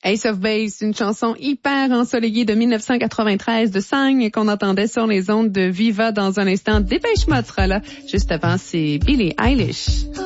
Ace of Base, une chanson hyper ensoleillée de 1993 de Sang qu'on entendait sur les ondes de Viva dans un instant. Dépêche Mode sera là. Juste avant, c'est Billie Eilish.